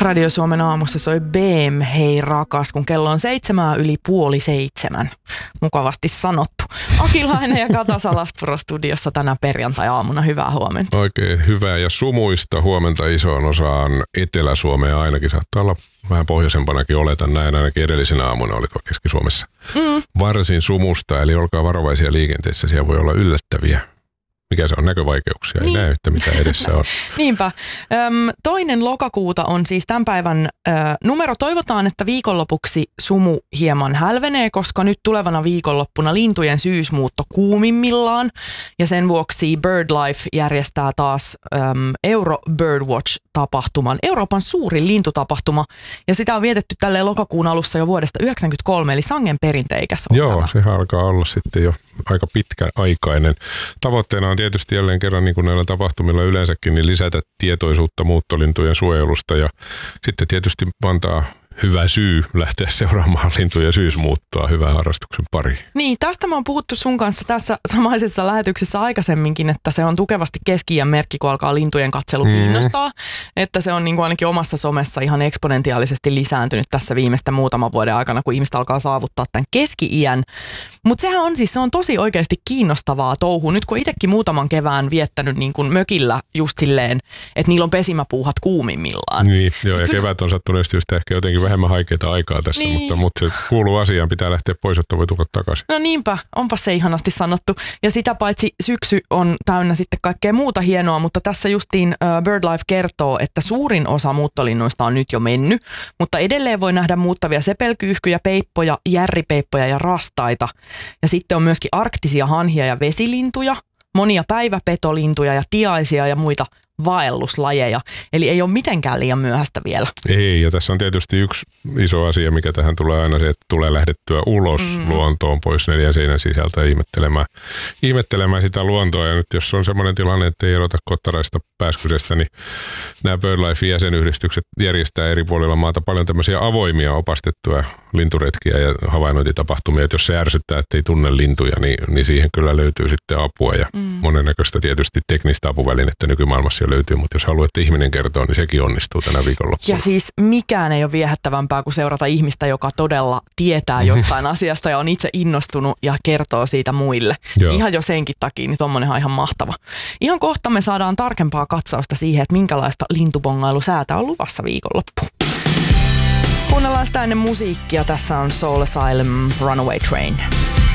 Radio Suomen aamussa soi BM, hei rakas, kun kello on 7:06. Mukavasti sanottu. Akilainen ja Kata Salaspuro studiossa tänä perjantai-aamuna. Hyvää huomenta. Oikein hyvää ja sumuista huomenta isoon osaan Etelä-Suomea ainakin. Saattaa olla vähän pohjoisempanakin, oletan näin, ainakin edellisenä aamuna oli tuo Keski-Suomessa. Varsin sumusta, eli olkaa varovaisia liikenteessä, siellä voi olla yllättäviä. Mikä se on, näkövaikeuksia? Ei näe, että mitä edessä on. Niinpä. 2. lokakuuta on siis tämän päivän numero. Toivotaan, että viikonlopuksi sumu hieman hälvenee, koska nyt tulevana viikonloppuna lintujen syysmuutto kuumimmillaan. Ja sen vuoksi BirdLife järjestää taas Euro Birdwatch-tapahtuman. Euroopan suurin lintutapahtuma. Ja sitä on vietetty tälleen lokakuun alussa jo vuodesta 1993, eli sangen perinteikäs on Joo, tämä. sehän alkaa olla sitten jo aika pitkäaikainen. Tavoitteena on tietysti jälleen kerran, niin kuin näillä tapahtumilla yleensäkin, niin lisätä tietoisuutta muuttolintujen suojelusta ja sitten tietysti antaa hyvä syy lähteä seuraamaan lintujen syysmuuttoa hyvän harrastuksen pariin. Niin, tästä mä oon puhuttu sun kanssa tässä samaisessa lähetyksessä aikaisemminkin, että se on tukevasti keski-iän merkki, kun alkaa lintujen katselu kiinnostaa. Että se on niin kuin ainakin omassa somessa ihan eksponentiaalisesti lisääntynyt tässä viimeisten muutaman vuoden aikana, kun ihmiset alkaa saavuttaa tämän keski-iän. Mutta sehän on siis, se on tosi oikeasti kiinnostavaa touhua. Nyt kun itsekin muutaman kevään viettänyt niin kuin mökillä just silleen, että niillä on pesimäpuuhat kuumimmillaan. Niin, joo, ja kevät on sattuneesti just ehkä jotenkin vähemmän haikeita aikaa tässä, niin. mutta se kuuluu asiaan, pitää lähteä pois, jotta voi tulla takaisin. No niinpä, onpa se ihanasti sanottu. Ja sitä paitsi syksy on täynnä sitten kaikkea muuta hienoa, mutta tässä justiin BirdLife kertoo, että suurin osa muuttolinnuista on nyt jo mennyt, mutta edelleen voi nähdä muuttavia sepelkyyhkyjä, peippoja, järripeippoja ja rastaita. Ja sitten on myöskin arktisia hanhia ja vesilintuja, monia päiväpetolintuja ja tiaisia ja muita vaelluslajeja. Eli ei ole mitenkään liian myöhäistä vielä. Ei, ja tässä on tietysti yksi iso asia, mikä tähän tulee aina se, että tulee lähdettyä ulos luontoon pois 4 seinän sisältä ihmettelemään sitä luontoa. Ja nyt jos on semmoinen tilanne, että ei erota kottaraista pääskysestä, niin nämä BirdLife-jäsenyhdistykset järjestää eri puolilla maata paljon tämmöisiä avoimia opastettuja linturetkiä ja havainnointitapahtumia. Että jos se ärsyttää, että ei tunne lintuja, niin siihen kyllä löytyy sitten apua ja monennäköistä tietysti teknistä apuvälinettä nykymaailmassa löytyy, mutta jos haluatte ihminen kertoa, niin sekin onnistuu tänä viikonloppuna. Ja siis mikään ei ole viehättävämpää kuin seurata ihmistä, joka todella tietää jostain asiasta ja on itse innostunut ja kertoo siitä muille. Joo. Ihan jo senkin takia, niin tommonenhan on ihan mahtava. Ihan kohta me saadaan tarkempaa katsausta siihen, että minkälaista lintubongailusäätä on luvassa viikonloppuun. Kuunnellaan sitä ennen musiikkia. Tässä on Soul Asylum, Runaway Train.